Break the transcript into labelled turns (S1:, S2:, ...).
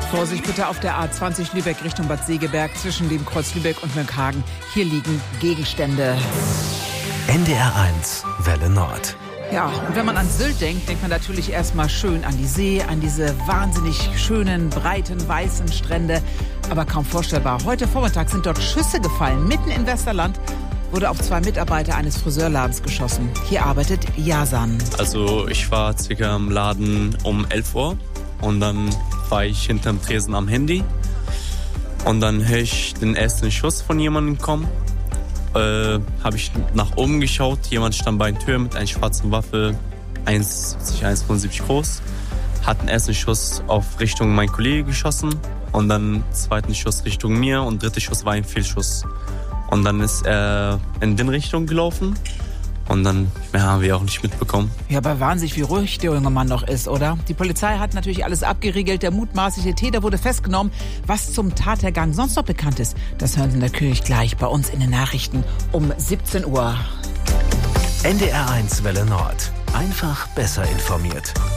S1: Vorsicht bitte auf der A20 Lübeck Richtung Bad Segeberg zwischen dem Kreuz Lübeck und Mönchhagen. Hier liegen Gegenstände.
S2: NDR1 Welle Nord.
S1: Ja, und wenn man an Sylt denkt, denkt man natürlich erstmal schön an die See, an diese wahnsinnig schönen, breiten, weißen Strände. Aber kaum vorstellbar. Heute Vormittag sind dort Schüsse gefallen. Mitten in Westerland wurde auf 2 Mitarbeiter eines Friseurladens geschossen. Hier arbeitet Yasan.
S3: Also ich war circa im Laden um 11 Uhr und dann war ich hinterm Tresen am Handy. Und dann höre ich den ersten Schuss von jemandem kommen. Habe ich nach oben geschaut. Jemand stand bei der Tür mit einer schwarzen Waffe, 1,70, 1,75 groß. Hat den ersten Schuss auf Richtung mein Kollege geschossen und dann zweiten Schuss Richtung mir und dritter Schuss war ein Fehlschuss. Und dann ist er in die Richtung gelaufen und dann haben wir auch nicht mitbekommen.
S1: Ja, aber wahnsinnig, wie ruhig der junge Mann noch ist, oder? Die Polizei hat natürlich alles abgeriegelt. Der mutmaßliche Täter wurde festgenommen. Was zum Tathergang sonst noch bekannt ist, das hören Sie natürlich gleich bei uns in den Nachrichten um 17 Uhr.
S2: NDR1 Welle Nord. Einfach besser informiert.